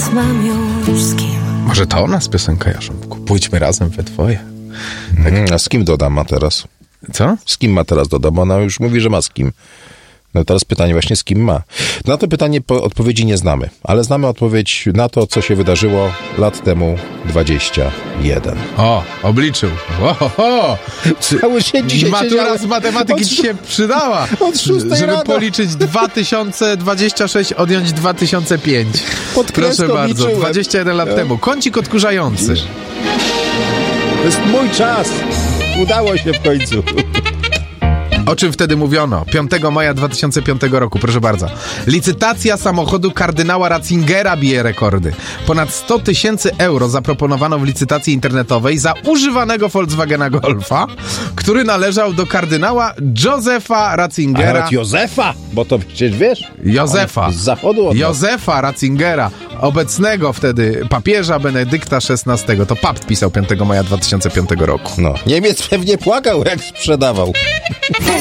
teraz mam już z kim. Może to o nas piosenka, Jarząbku? Pójdźmy razem we dwoje. A z kim dodam ma teraz? Co? Z kim ma teraz dodam? Ona już mówi, że ma z kim. No teraz pytanie właśnie, z kim ma. Na to pytanie odpowiedzi nie znamy, ale znamy odpowiedź na to, co się wydarzyło lat temu 21. O, obliczył. Ohoho! Cały się dzisiaj Matura z matematyki ci się przydała, od 6 żeby rano. policzyć 2026, odjąć 2005. Pod Proszę kreską bardzo, liczyłem. 21 lat temu. Kącik odkurzający. To jest mój czas. Udało się w końcu. O czym wtedy mówiono? 5 maja 2005 roku, proszę bardzo. Licytacja samochodu kardynała Ratzingera bije rekordy. Ponad 100 000 euro zaproponowano w licytacji internetowej za używanego Volkswagena Golfa, który należał do kardynała Józefa Ratzingera. Nawet Józefa, bo to przecież wiesz. Józefa. Z zachodu od nas. Józefa Ratzingera, obecnego wtedy papieża Benedykta XVI. To papt pisał 5 maja 2005 roku. No, Niemiec pewnie płakał, jak sprzedawał.